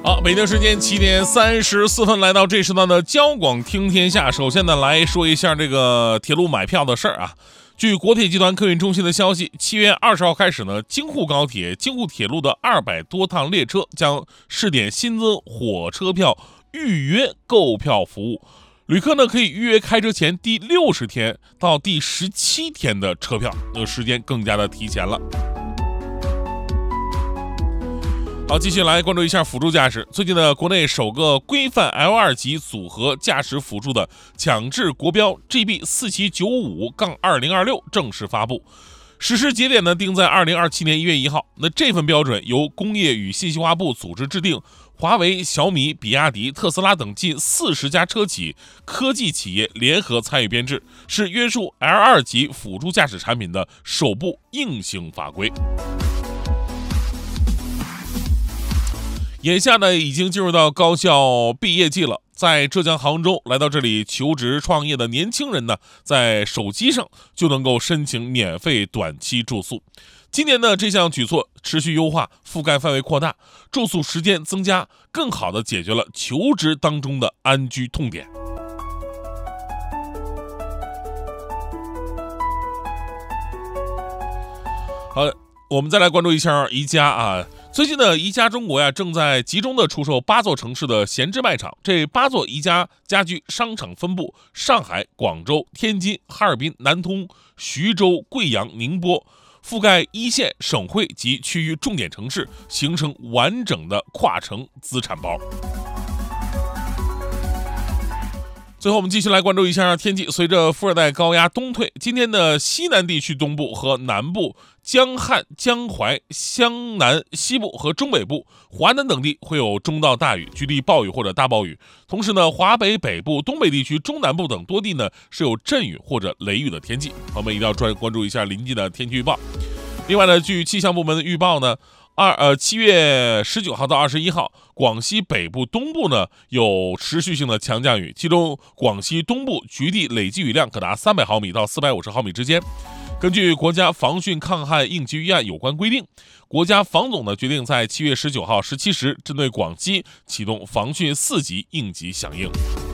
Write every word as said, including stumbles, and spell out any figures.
好，北京时间七点三十四分，来到这时段的交广听天下。首先呢，来说一下这个铁路买票的事儿啊。据国铁集团客运中心的消息，七月二十号开始呢，京沪高铁、京沪铁路的二百多趟列车将试点新增火车票预约购票服务。旅客呢可以预约开车前第六十天到第十七天的车票，那个时间更加的提前了。好，继续来关注一下辅助驾驶。最近呢，国内首个规范 L 二 级组合驾驶辅助的强制国标 G B 四七九五二零二六正式发布，实施节点呢定在二零二七年一月一号。那这份标准由工业与信息化部组织制定，华为、小米、比亚迪、特斯拉等近四十家车企、科技企业联合参与编制，是约束 L 二 级辅助驾驶产品的首部硬性法规。眼下呢，已经进入到高校毕业季了。在浙江杭州来到这里求职创业的年轻人呢，在手机上就能够申请免费短期住宿。今年呢，这项举措持续优化，覆盖范围扩大，住宿时间增加，更好地解决了求职当中的安居痛点。好，我们再来关注一下宜家啊。最近呢，宜家中国呀正在集中的出售八座城市的闲置卖场。这八座宜家家居商场分布上海、广州、天津、哈尔滨、南通、徐州、贵阳、宁波，覆盖一线、省会及区域重点城市，形成完整的跨城资产包。最后我们继续来关注一下天气。随着副热带高压东退，今天的西南地区东部和南部、江汉、江淮、湘南西部和中北部、华南等地会有中到大雨，局地暴雨或者大暴雨。同时呢，华北北部、东北地区、中南部等多地呢是有阵雨或者雷雨的天气。我们一定要专关注一下临近的天气预报。另外呢，据气象部门的预报呢，二呃七月十九号到二十一号，广西北部、东部呢有持续性的强降雨，其中广西东部局地累计雨量可达三百毫米到四百五十毫米之间。根据国家防汛抗旱应急预案有关规定，国家防总呢决定在七月十九号十七时针对广西启动防汛四级应急响应。